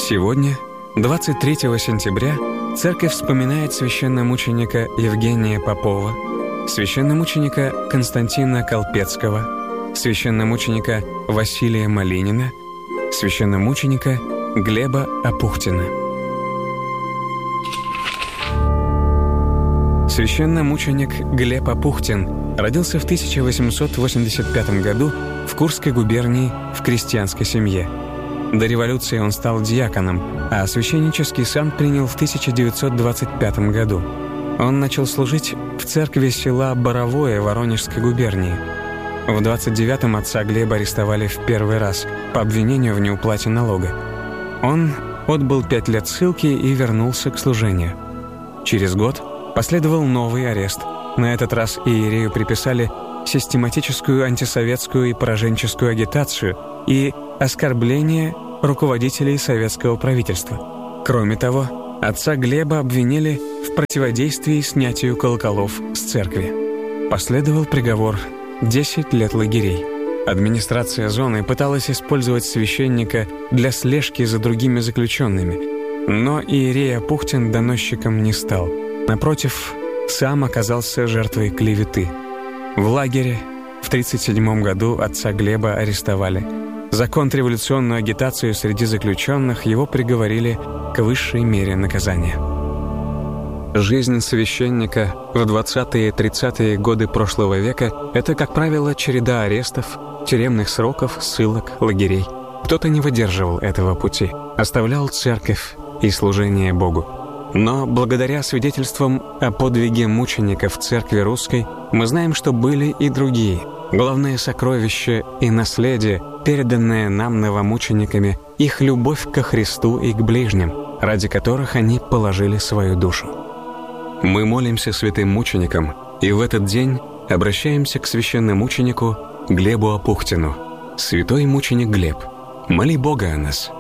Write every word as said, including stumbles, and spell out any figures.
Сегодня, двадцать третьего сентября, церковь вспоминает священномученика Евгения Попова, священномученика Константина Колпецкого, священномученика Василия Малинина, священномученика Глеба Апухтина. Священномученик Глеб Апухтин родился в тысяча восемьсот восемьдесят пятом году в Курской губернии в крестьянской семье. До революции он стал диаконом, а священнический сан принял в тысяча девятьсот двадцать пятом году. Он начал служить в церкви села Боровое Воронежской губернии. В двадцать девятом отца Глеба арестовали в первый раз по обвинению в неуплате налога. Он отбыл пять лет ссылки и вернулся к служению. Через год последовал новый арест. На этот раз иерею приписали систематическую антисоветскую и пораженческую агитацию и оскорбление руководителей советского правительства. Кроме того, отца Глеба обвинили в противодействии снятию колоколов с церкви. Последовал приговор десять лет лагерей. Администрация зоны пыталась использовать священника для слежки за другими заключенными, но иерей Апухтин доносчиком не стал. Напротив, сам оказался жертвой клеветы. В лагере в тридцать седьмом году отца Глеба арестовали. За контрреволюционную агитацию среди заключенных его приговорили к высшей мере наказания. Жизнь священника в двадцатые и тридцатые годы прошлого века – это, как правило, череда арестов, тюремных сроков, ссылок, лагерей. Кто-то не выдерживал этого пути, оставлял церковь и служение Богу. Но благодаря свидетельствам о подвиге мучеников в церкви русской мы знаем, что были и другие. Главное сокровище и наследие, переданное нам новомучениками, их любовь ко Христу и к ближним, ради которых они положили свою душу. Мы молимся святым мученикам и в этот день обращаемся к священномученику Глебу Апухтину. Святой мученик Глеб, моли Бога о нас.